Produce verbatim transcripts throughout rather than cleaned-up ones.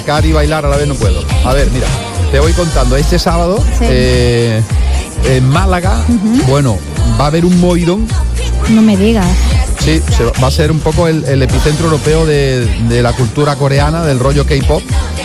y bailar a la vez no puedo. A ver, mira, te voy contando. Este sábado, sí. eh, en Málaga, uh-huh. bueno, va a haber un movidón. No me digas. Sí, se va, va a ser un poco el, el epicentro europeo de, de la cultura coreana, del rollo K-pop,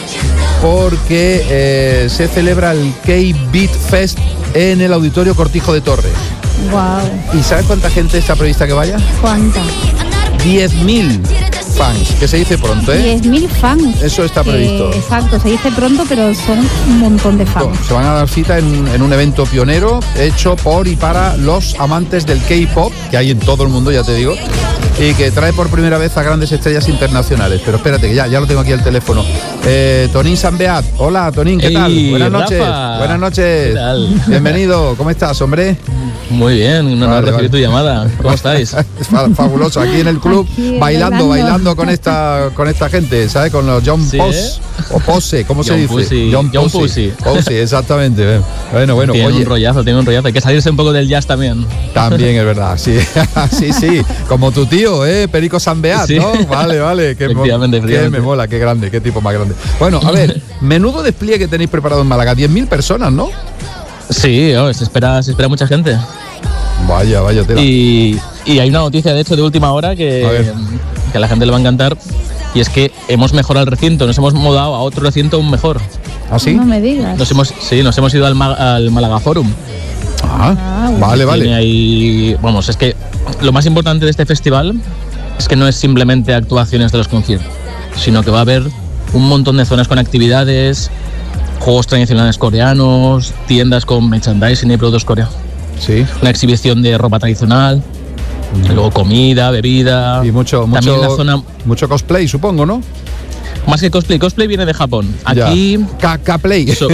porque eh, se celebra el K-Beat Fest en el Auditorio Cortijo de Torres. Wow. ¿Y sabes cuánta gente está prevista que vaya? ¿Cuánta? diez mil fans, que se dice pronto, ¿eh? diez mil fans. Eso está que, previsto. Exacto, se dice pronto, pero son un montón de fans. Se van a dar cita en, en un evento pionero hecho por y para los amantes del K-pop, que hay en todo el mundo, ya te digo, y que trae por primera vez a grandes estrellas internacionales. Pero espérate, que ya, ya lo tengo aquí el teléfono. Eh, Tonín Sambeat. Hola, Tonín, ¿qué hey, tal? Buenas noches. Rafa. Buenas noches. ¿Qué tal? Bienvenido. ¿Cómo estás, hombre? Muy bien, un honor vale, recibir vale. tu llamada. ¿Cómo estáis? Es fabuloso. Aquí en el club, aquí, bailando, bailando, bailando con esta con esta gente, ¿sabes? Con los John ¿Sí, Pose, eh? o Pose, ¿cómo John se dice? Pussy. John John Pussy. Pussy, exactamente. Bueno, bueno. Tiene oye. un rollazo, tiene un rollazo. Hay que salirse un poco del jazz también. También es verdad, sí. sí, sí. Como tu tío, ¿eh? Perico Sambeat, sí. ¿no? Vale, vale. Qué, efectivamente, efectivamente. Qué me mola, qué grande, qué tipo más grande. Bueno, a ver, menudo despliegue que tenéis preparado en Málaga. diez mil personas, ¿no? Sí, oh, se espera, se espera mucha gente. Vaya, vaya tela. Y, y hay una noticia, de hecho, de última hora que, que a la gente le va a encantar. Y es que hemos mejorado el recinto, nos hemos mudado a otro recinto aún mejor. ¿Ah, sí? No me digas. Nos hemos, sí, nos hemos ido al, al Málaga Forum. Ah, ah vale, vale. Ahí, vamos, es que lo más importante de este festival es que no es simplemente actuaciones de los conciertos, sino que va a haber un montón de zonas con actividades, juegos tradicionales coreanos, tiendas con merchandising y productos coreanos. Sí. Una exhibición de ropa tradicional, mm. luego comida, bebida. Y mucho, mucho, también la zona, mucho cosplay, supongo, ¿no? Más que cosplay, cosplay viene de Japón. Aquí. K-play. So.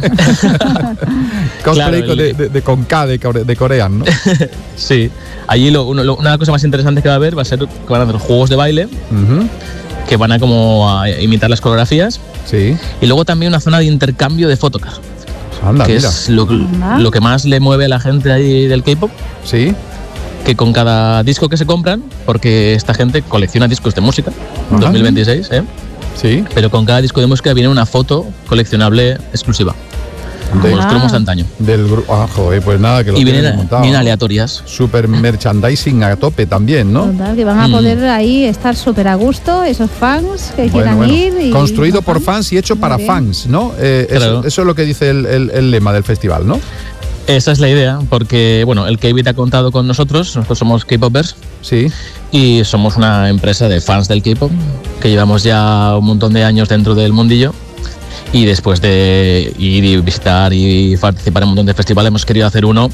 Cosplay claro, de, de, de con K de, de Corea, ¿no? Sí. Allí lo, uno, lo, una cosa más interesante que va a haber va a ser que van a hacer juegos de baile. Uh-huh. Que van a como a imitar las coreografías. Sí. Y luego también una zona de intercambio de fotocards. Anda, que mira. es lo, lo que más le mueve a la gente ahí del K-pop. Sí. Que con cada disco que se compran, porque esta gente colecciona discos de música, en dos mil veintiséis, ¿eh? Sí. Pero con cada disco de música viene una foto coleccionable exclusiva. De los cromos de antaño. Del grupo. Ah, joder, pues nada, que lo y vienen, tienen montado. Vienen aleatorias. Super merchandising a tope también, ¿no? Total, que van a poder mm. ahí estar súper a gusto, esos fans que bueno, quieran bueno. ir. Y construido por fans y hecho para fans, ¿no? Eh, claro. eso, eso es lo que dice el, el, el lema del festival, ¿no? Esa es la idea, porque bueno, el K-Beat ha contado con nosotros, nosotros somos K-Popers. Sí. Y somos una empresa de fans del K-Pop, que llevamos ya un montón de años dentro del mundillo. Y después de ir y visitar y participar en un montón de festivales, hemos querido hacer uno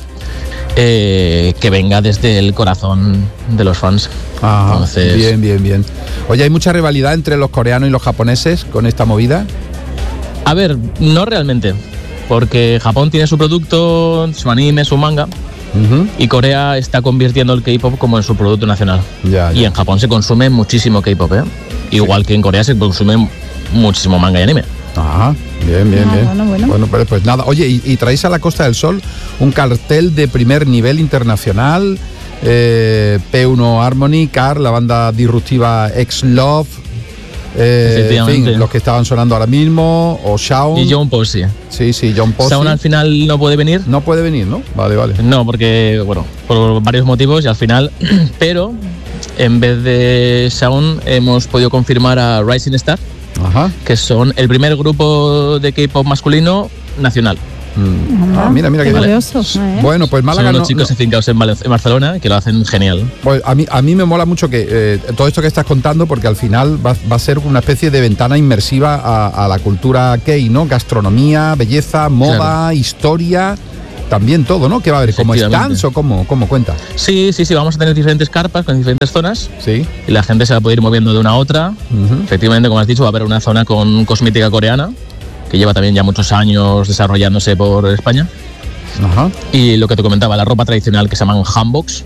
eh, que venga desde el corazón de los fans. Ajá, Entonces, bien, bien, bien. Oye, ¿hay mucha rivalidad entre los coreanos y los japoneses con esta movida? A ver, no realmente, porque Japón tiene su producto, su anime, su manga, uh-huh. y Corea está convirtiendo el K-pop como en su producto nacional. Ya, ya. Y en Japón se consume muchísimo K-pop, ¿eh? Igual sí. que en Corea se consume muchísimo manga y anime. Ajá, bien, bien, ah, bien. Bueno, bueno. bueno pues, pues nada, oye, y, y traéis a la Costa del Sol un cartel de primer nivel internacional, eh, P uno Harmony, Car, la banda disruptiva X-Love, eh, en fin, los que estaban sonando ahora mismo, o Shaun. Y John Pussy. Sí, sí, John Pussy. Shaun al final no puede venir. No puede venir, ¿no? Vale, vale. No, porque, bueno, por varios motivos y al final, pero en vez de Shaun hemos podido confirmar a Rising Star. Ajá. Que son el primer grupo de K-pop masculino nacional. Mm. Ah, mira, mira qué que curioso. ¿eh? Bueno, pues Málaga. Son los no, chicos no. enfincados en, en Barcelona que lo hacen genial. Pues a mí, a mí me mola mucho que eh, todo esto que estás contando, porque al final va, va a ser una especie de ventana inmersiva a, a la cultura K, ¿no? Gastronomía, belleza, moda, claro. historia. También todo, ¿no? ¿Qué va a haber? ¿Como stands o cómo, cómo cuenta? Sí, sí, sí, vamos a tener diferentes carpas con diferentes zonas. Sí. Y la gente se va a poder ir moviendo de una a otra. Uh-huh. Efectivamente, como has dicho, va a haber una zona con cosmética coreana, que lleva también ya muchos años desarrollándose por España. Ajá. Y lo que te comentaba, la ropa tradicional que se llaman hanboks,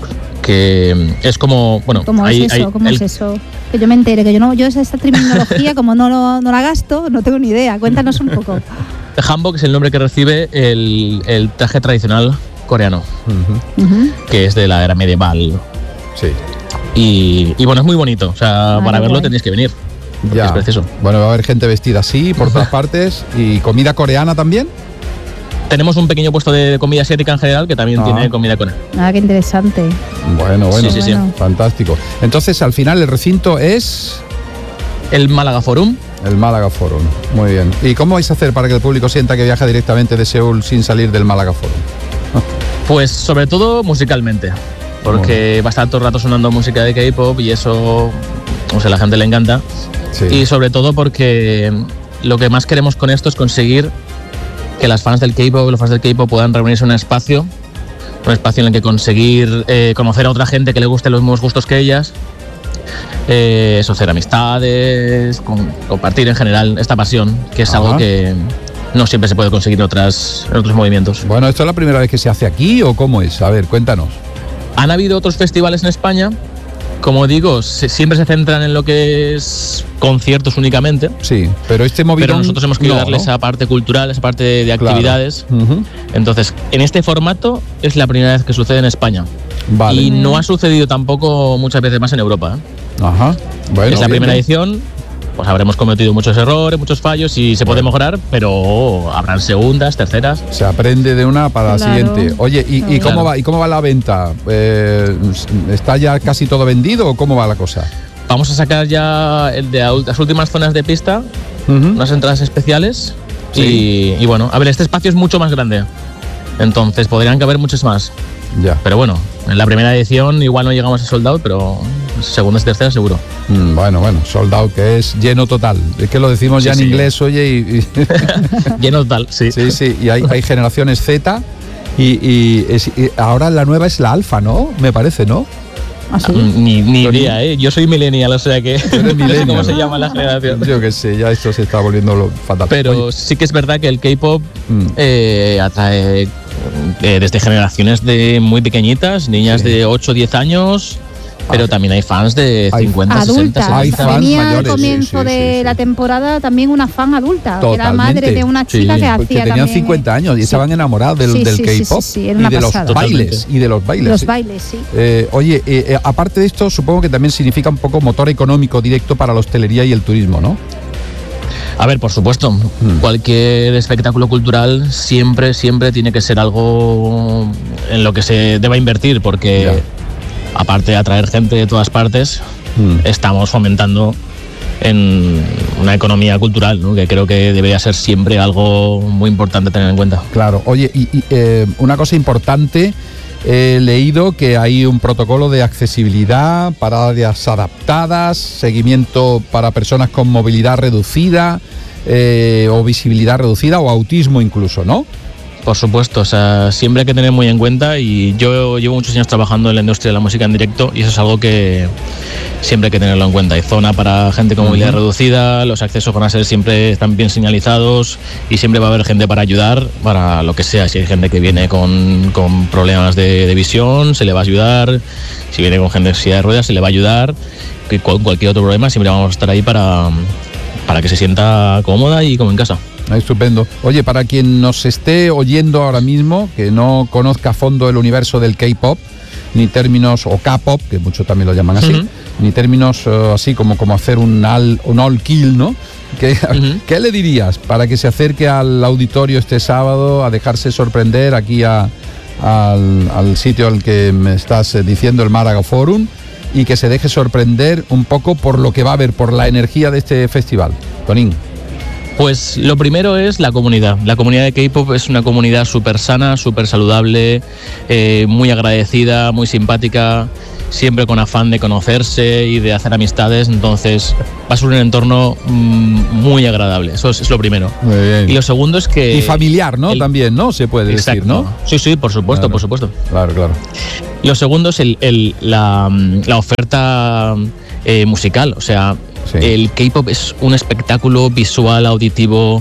que es como, bueno, ¿Cómo hay, es eso? hay, ¿Cómo el, es eso? Que yo me entere, que yo no, yo esa terminología como no, no, no la gasto, no tengo ni idea. Cuéntanos un poco. Hanbok es el nombre que recibe el, el traje tradicional coreano, uh-huh. Uh-huh. que es de la era medieval. Sí. Y, y bueno, es muy bonito. O sea, ah, para verlo guay. Tenéis que venir. Ya. Es preciso. Bueno, va a haber gente vestida así por todas partes. ¿Y comida coreana también? Tenemos un pequeño puesto de comida asiática en general que también Ah. tiene comida coreana. Ah, qué interesante. Bueno, bueno, Sí, sí, sí. fantástico. Entonces, al final, el recinto es El Málaga Forum. el Málaga Forum. Muy bien. ¿Y cómo vais a hacer para que el público sienta que viaja directamente de Seúl sin salir del Málaga Forum? Pues sobre todo musicalmente, porque va a estar todo el rato sonando música de K-pop y eso, o sea, a la gente le encanta. Sí. Y sobre todo porque lo que más queremos con esto es conseguir que las fans del K-pop, los fans del K-pop puedan reunirse en un espacio, un espacio en el que conseguir eh, conocer a otra gente que le guste los mismos gustos que ellas, eh, eso, hacer amistades, con- compartir en general esta pasión, que es Ajá. algo que no siempre se puede conseguir en, otras, en otros movimientos. Bueno, ¿esto es la primera vez que se hace aquí o cómo es? A ver, cuéntanos. Han habido otros festivales en España, como digo, se- siempre se centran en lo que es conciertos únicamente, Sí, pero este movidón... pero nosotros hemos querido no, darle ¿no? esa parte cultural, esa parte de, de Claro. actividades. Ujú. Entonces, en este formato es la primera vez que sucede en España. Vale. Y no ha sucedido tampoco muchas veces más en Europa, ¿eh? Ajá. Bueno, es la bien, primera bien. edición, pues habremos cometido muchos errores, muchos fallos y se puede Bueno. mejorar, pero habrán segundas, terceras. Se aprende de una para la Claro. siguiente. Oye, ¿y, y Claro. cómo va y cómo va la venta? Eh, ¿Está ya casi todo vendido o cómo va la cosa? Vamos a sacar ya el de ul- las últimas zonas de pista, Ujú. unas entradas especiales. Sí. Y, y bueno, a ver, este espacio es mucho más grande. Entonces podrían caber muchos más. Ya. Pero bueno, en la primera edición igual no llegamos a sold out, pero segundas y terceras seguro. Mm, Bueno, bueno, sold out, que es lleno total. Es que lo decimos Sí, ya en sí. inglés, oye, y, y- Lleno total, sí. sí, sí, y hay, hay generaciones Z y, y es- y ahora la nueva es la alfa, ¿no? Me parece, ¿no? ¿Ah, sí? Mm, Ni, ni Tony. idea, ¿eh? Yo soy millennial, o sea que no sé millennial. cómo se llama la generación. Yo qué sé, ya esto se está volviendo lo- fatal. Pero Oye, sí que es verdad que el K-pop Mm. eh, atrae eh, desde generaciones de muy pequeñitas, niñas Sí. de ocho o diez años, pero Ah. también hay fans de Hay cincuenta, Adulta. sesenta, Hay setenta. fans Venía mayores, al sí, comienzo sí, de sí, sí. la temporada también una fan adulta, que era Totalmente. madre de una chica Sí. que porque hacía tenían también, cincuenta años y sí. estaban enamorados del, Sí, del sí, sí, K-pop sí, sí, era y una de los pasada. bailes Totalmente. y de los bailes. Los sí. bailes, sí. Eh, oye, eh, eh, aparte de esto, supongo que también significa un poco motor económico directo para la hostelería y el turismo, ¿no? A ver, por supuesto, Mm. cualquier espectáculo cultural siempre, siempre tiene que ser algo en lo que se deba invertir, porque Ya. aparte de atraer gente de todas partes, Mm. estamos fomentando en una economía cultural, ¿no? Que creo que debería ser siempre algo muy importante a tener en cuenta. Claro, oye, y, y, eh, una cosa importante, he leído que hay un protocolo de accesibilidad para áreas adaptadas, seguimiento para personas con movilidad reducida eh, o visibilidad reducida o autismo incluso, ¿no? Por supuesto, o sea, siempre hay que tener muy en cuenta, y yo llevo muchos años trabajando en la industria de la música en directo y eso es algo que siempre hay que tenerlo en cuenta. Hay zona para gente con movilidad Ujú. reducida, los accesos van a ser siempre están bien señalizados y siempre va a haber gente para ayudar, para lo que sea. Si hay gente que viene con, con problemas de, de visión, se le va a ayudar. Si viene con gente en silla de ruedas, se le va a ayudar. Que con cualquier otro problema siempre vamos a estar ahí para, para que se sienta cómoda y como en casa. Estupendo. Oye, para quien nos esté oyendo ahora mismo, que no conozca a fondo el universo del K-pop, ni términos, o K-pop, que muchos también lo llaman así, Ujú. ni términos eh, así como, como hacer un all, un all kill, ¿no? ¿Qué, Ujú. ¿Qué le dirías para que se acerque al auditorio este sábado a dejarse sorprender aquí a- al, al sitio al que me estás eh, diciendo, el Málaga Forum, y que se deje sorprender un poco por lo que va a haber, por la energía de este festival? Tonín. Pues lo primero es la comunidad. La comunidad de K-pop es una comunidad súper sana, súper saludable, eh, muy agradecida, muy simpática, siempre con afán de conocerse y de hacer amistades. Entonces va a ser un entorno mm, muy agradable. Eso es, es lo primero. Muy bien. Y lo segundo es que... Y familiar, ¿no? el- También, ¿no? Se puede Exacto. decir, ¿no? Sí, sí, por supuesto, Claro. por supuesto. Claro, claro. Y lo segundo es el, el- la, mm, la oferta eh, musical. O sea, Sí. el K-pop es un espectáculo visual, auditivo.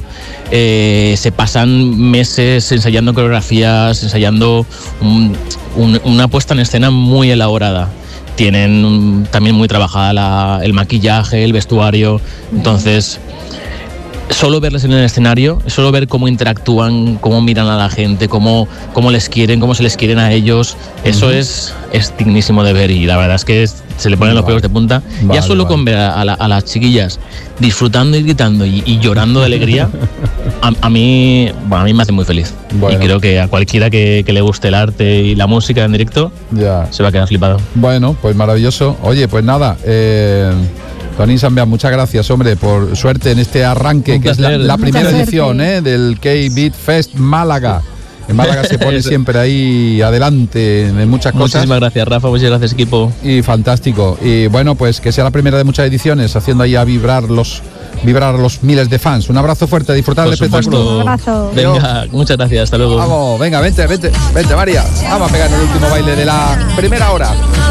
eh, se pasan meses ensayando coreografías, ensayando un- un- una puesta en escena muy elaborada. Tienen mm, también muy trabajada la- el maquillaje, el vestuario. Entonces, solo verles en el escenario, solo ver cómo interactúan, cómo miran a la gente, cómo, cómo les quieren, cómo se les quieren a ellos, eso uh-huh. es, es dignísimo de ver y la verdad es que es, se le ponen vale. los pelos de punta. Vale, ya solo vale. con ver a, a, la, a las chiquillas disfrutando y gritando y, y llorando de alegría, a, a, mí, bueno, a mí me hace muy feliz. Bueno. Y creo que a cualquiera que, que le guste el arte y la música en directo, ya. se va a quedar flipado. Bueno, pues maravilloso. Oye, pues nada, eh... Tony Sambeat, muchas gracias, hombre, por suerte en este arranque, que es la, la primera edición ¿eh? del K-Beat Fest Málaga. En Málaga se pone siempre ahí adelante en muchas cosas. Muchísimas gracias, Rafa, muchas gracias, equipo. Y fantástico. Y bueno, pues que sea la primera de muchas ediciones, haciendo ahí a vibrar los, vibrar los miles de fans. Un abrazo fuerte, a disfrutar del espectáculo. Un abrazo. Venga, muchas gracias, hasta luego. Vamos, venga, vente, vente, vente, María. Vamos a pegar el último baile de la primera hora.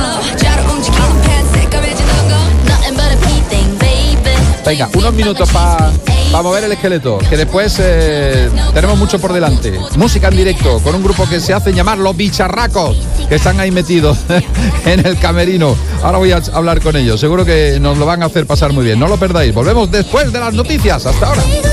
Venga, unos minutos para pa mover el esqueleto, que después eh, tenemos mucho por delante. Música en directo, con un grupo que se hacen llamar Los Bicharracos, que están ahí metidos en el camerino. Ahora voy a hablar con ellos, seguro que nos lo van a hacer pasar muy bien. No lo perdáis, volvemos después de las noticias. Hasta ahora.